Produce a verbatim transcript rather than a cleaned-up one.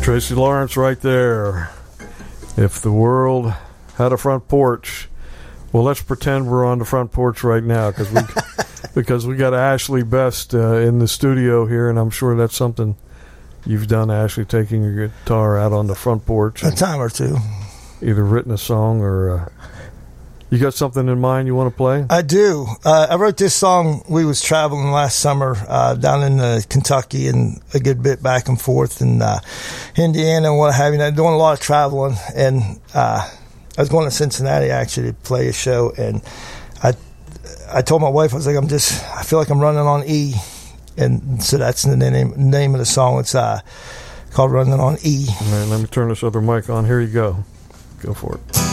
Tracy Lawrence right there. If the world had a front porch, well, let's pretend we're on the front porch right now because we because we got Ashley Best uh, in the studio here, and I'm sure that's something you've done, Ashley, taking your guitar out on the front porch. A time or two. Either written a song or uh, you got something in mind you want to play? I do. Uh, I wrote this song. We was traveling last summer uh, down in uh, Kentucky and a good bit back and forth in uh, Indiana and what have you. I'm doing a lot of traveling, and uh, I was going to Cincinnati actually to play a show, and I I told my wife, I was like, I'm just, I feel like I'm running on E, and so that's the name name of the song. It's uh, called Running on E. All right, let me turn this other mic on. Here you go. Go for it.